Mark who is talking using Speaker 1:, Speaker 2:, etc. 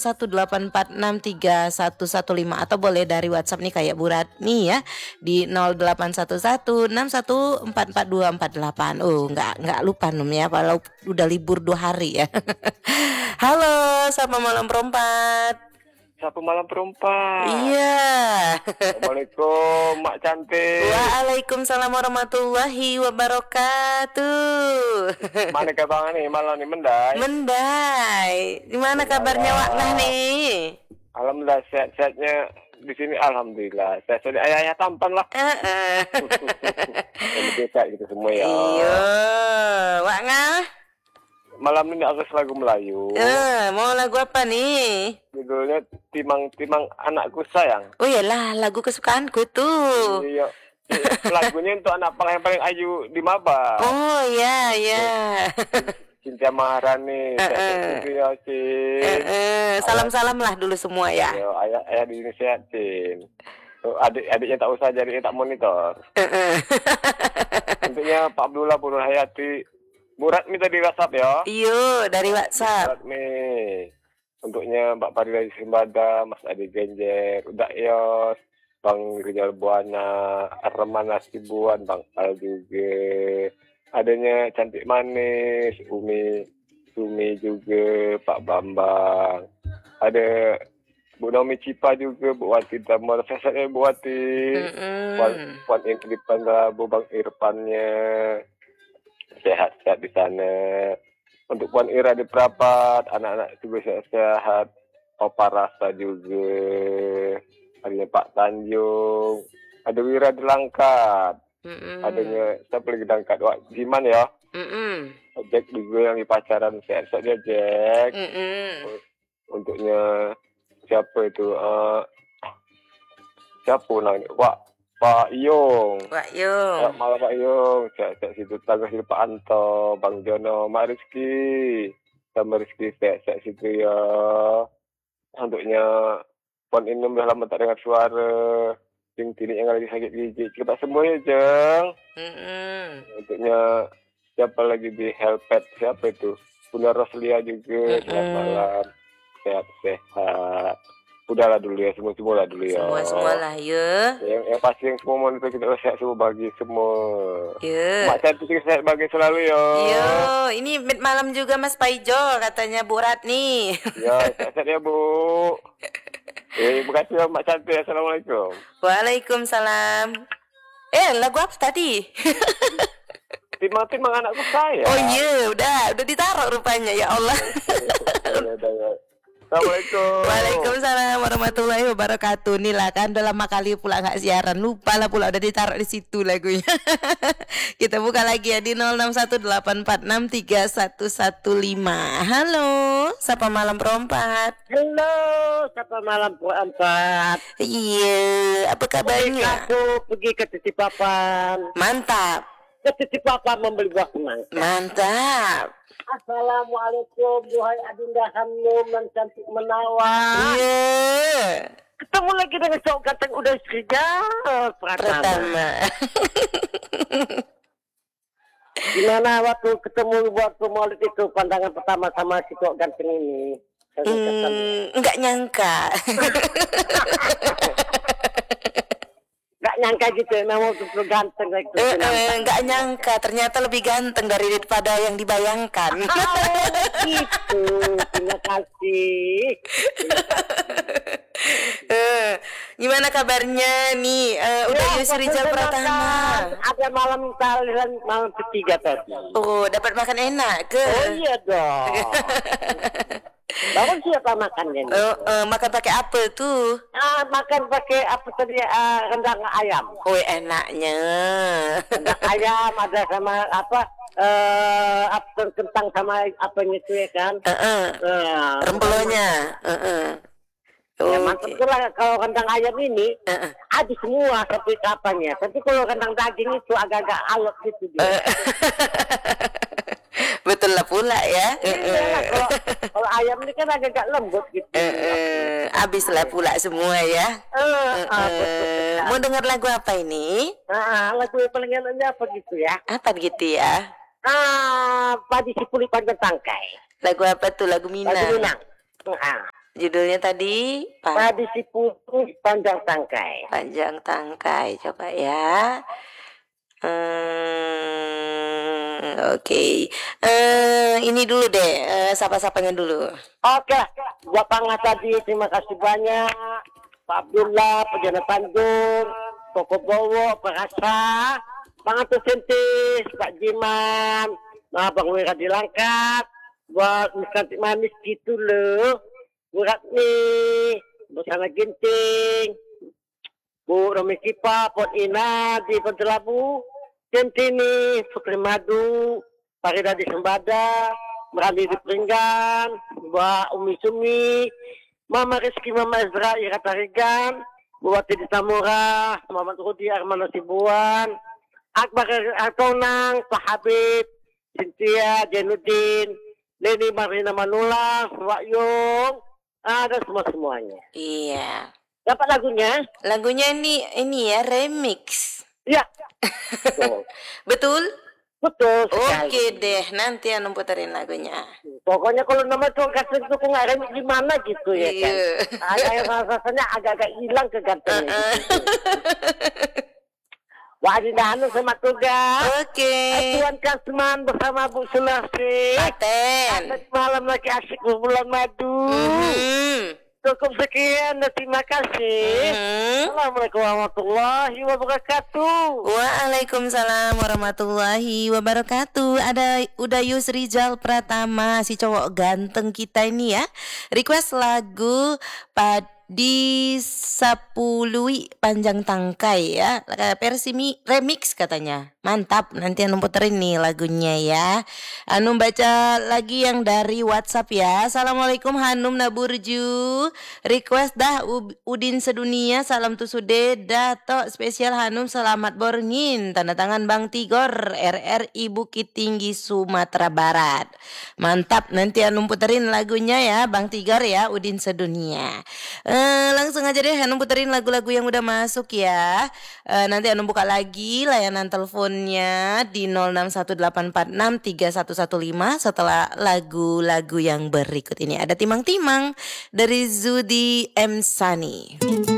Speaker 1: 08463115 atau boleh dari WhatsApp nih kayak Bu Ratni ya di 081161644248. Oh, nggak lupa Num ya, kalau udah libur 2 hari ya. Halo, selamat malam perempat.
Speaker 2: Satu malam perempat.
Speaker 1: Iya.
Speaker 2: Assalamualaikum, Mak cantik.
Speaker 1: Waalaikumsalam warahmatullahi wabarakatuh.
Speaker 2: Mana kabar nih malam nih Mendai?
Speaker 1: Mendai, gimana kabarnya Wak Nah nih?
Speaker 2: Alhamdulillah sehat-sehatnya di sini. Alhamdulillah sehat-sehat. Ayah tampan lah. Sehat gitu semua ya.
Speaker 1: Iya, Wak Nah.
Speaker 2: Malam ini aku lagu Melayu.
Speaker 1: Mau lagu apa nih?
Speaker 2: Judulnya Timang-Timang Anakku Sayang.
Speaker 1: Oh iyalah, lagu kesukaanku tuh.
Speaker 2: Iya. Lagunya untuk anak paling ayu di Maba.
Speaker 1: Oh iya.
Speaker 2: Cynthia Maharani.
Speaker 1: Salam-salam lah dulu semua ya.
Speaker 2: Yo, ayah di sini sehat, Cin. Adik-adiknya tak usah jadi tak monitor. Untuknya Pak Abdullah Purul Hayati. Burat minta di WhatsApp ya.
Speaker 1: Iya, dari WhatsApp.
Speaker 2: Burat nih. Untuknya Mbak Farida Simbada, Mas Adi Genjer, Udak Yos, Bang Rizal Buana, Arman Nasibuan, Bang Al juga. Adanya Cantik Manis, Sumi juga, Pak Bambang. Ada Bu Naomi Cipa juga, Bu Wati Damar, sehatnya Bu Wati. Puan Indripan Bu Bang Irfannya. Sehat-sehat di sana. Untuk Puan Ira di Prapat, anak-anak juga sehat-sehat. Opa Rasa juga. Adanya Pak Tanjung. Ada Wira di Langkat. Adanya siapa lagi di Langkat? Wak Jiman ya. Jack juga yang di pacaran. Sehat-sehat dia Jack. Untuknya siapa itu? Siapa namanya? Pak Iyong. Malam Pak Iyong. Sehat-sehat situ. Tangga situ Pak Anto, Bang Jono, Mak Rizky. Sama Rizky sehat-sehat situ ya. Untuknya Puan Inum udah lama tak dengar suara. Jeng Tini yang lagi sakit gigi. Kita semua ya Jeng. Untuknya siapa lagi di Helpet? Siapa itu? Bunda Roslia juga. Selamat malam. Sehat-sehat. Udahlah dulu ya, semua lah dulu ya.
Speaker 1: Semua lah ya.
Speaker 2: Yang pasti yang semua monitor kita sehat semua bagi semua.
Speaker 1: Ya.
Speaker 2: Mak cantik sehat bagi selalu ya.
Speaker 1: Yo, ini mid malam juga Mas Paijo katanya Bu Ratni.
Speaker 2: Ya, sehat-sehat ya Bu. Terima kasih ya Mak cantik. Assalamualaikum.
Speaker 1: Waalaikumsalam. Lagu apa tadi?
Speaker 2: Timang-timang anakku saya.
Speaker 1: Oh iya, udah ditaruh rupanya ya Allah.
Speaker 2: Ya. Assalamualaikum.
Speaker 1: Waalaikumsalam warahmatullahi wabarakatuh. Nih lah kan udah lama kali pula gak siaran. Lupa udah ditaruh di situ lagunya. Kita buka lagi ya di 0618463115. Halo, sapa malam perempat.
Speaker 3: Halo, sapa malam perempat.
Speaker 1: Iya, apa kabarnya?
Speaker 3: Aku pergi ke Titipapan.
Speaker 1: Mantap.
Speaker 3: Ke Titipapan membeli buah semangka.
Speaker 1: Mantap.
Speaker 3: Assalamualaikum, duhai adinda Hanum dan cantik menawan.
Speaker 1: Iya.
Speaker 3: Ketemu lagi dengan cowok ganteng udah istrinya Pratama. Gimana waktu ketemu waktu maulid itu pandangan pertama sama si cowok ganteng ini?
Speaker 1: Enggak nyangka.
Speaker 3: Gak nyangka gitu ya, memang betul ganteng gitu.
Speaker 1: Enggak nyangka, ternyata lebih ganteng daripada yang dibayangkan.
Speaker 3: Gitu, terima kasih.
Speaker 1: Gimana kabarnya nih? Udah Yusri Rizal Pratama.
Speaker 3: Ada malam tahlilan malam ketiga tadi.
Speaker 1: Oh, dapat makan enak ke?
Speaker 3: Oh iya dong. Baru siapa makannya nih?
Speaker 1: Makan pakai apa tuh?
Speaker 3: Makan pakai apa tadi? Rendang ayam.
Speaker 1: Oh, enaknya.
Speaker 3: Rendang ayam ada sama apa? Kentang sama apanya itu ya kan?
Speaker 1: Rempelonya.
Speaker 3: Ya mantap lah kalau kentang ayam ini habis semua tapi kapannya. Tapi kalau kentang daging itu agak-agak alot gitu dia.
Speaker 1: Betul lah pula ya.
Speaker 3: Kalau ayam ini kan agak-agak lembut gitu.
Speaker 1: Habis lah pula semua ya. Mau dengar lagu apa ini?
Speaker 3: Lagu paling enaknya apa gitu ya?
Speaker 1: Apa gitu ya?
Speaker 3: Padi Sipuli Panjang Tangkai.
Speaker 1: Lagu apa tuh? Lagu Minang.
Speaker 3: Lagu Minang.
Speaker 1: Judulnya tadi
Speaker 3: Padi si Putu Panjang Tangkai.
Speaker 1: Panjang Tangkai, coba ya. Oke. Ini dulu deh, sapa-sapanya dulu.
Speaker 3: Oke, Bapak tadi terima kasih banyak. Pak Abdullah, Pejana Tanjung, Koko Bowo, Perasa, Bang Atu Sentis, Pak Jiman, Bang Wira Dilangkat, buat cantik manis gitu loh. Bu Ratni, Busana Ginting, Bu Romi Kipa, Pot Ina di Pentelabu, Centini, Sukri Madu, Farida di Sembada, Merali di Peringgan, Mbak Umi Sumi, Mama Rizky, Mama Ezra, Ira Tarigan, Bu Wati di Tamura, Muhammad Rudi, Armando Sibuan, Akbar Artonang, Pak Habib, Cynthia, Jenudin, Leni Marina Manula, Wak Yung, ada semuanya.
Speaker 1: Iya.
Speaker 3: Dapat lagunya?
Speaker 1: Lagunya ini ya remix.
Speaker 3: Iya.
Speaker 1: Betul?
Speaker 3: Betul.
Speaker 1: Oke deh, nanti Anu puterin lagunya.
Speaker 3: Pokoknya kalau nama tuh kasih itu nggak remix gimana gitu ya kan? Ada rasanya agak-agak hilang kegantengan. Wah, Anu sama tugas.
Speaker 1: Oke.
Speaker 3: Tuan Kasman bersama Bu Sunarsi.
Speaker 1: Paten.
Speaker 3: Malam lagi asik bulan madu. Cukup sekian, terima kasih. Assalamualaikum warahmatullahi wabarakatuh.
Speaker 1: Waalaikumsalam warahmatullahi wabarakatuh. Ada Udayus Rizal Pratama, si cowok ganteng kita ini ya. Request lagu Padi Sapului Panjang Tangkai ya, versi remix katanya. Mantap, nanti Anu puterin nih lagunya ya. Anu baca lagi yang dari WhatsApp ya. Assalamualaikum Hanum Naburju. Request dah Udin Sedunia, salam tusude dato spesial Hanum selamat borngin. Tanda tangan Bang Tigor, RRI Bukit Tinggi Sumatera Barat. Mantap, nanti Anu puterin lagunya ya Bang Tigor ya, Udin Sedunia. Langsung aja deh Anu puterin lagu-lagu yang udah masuk ya. Nanti Anu buka lagi layanan teleponnya di 0618463115 setelah lagu-lagu yang berikut ini. Ada Timang-Timang dari Zudi M. Sani.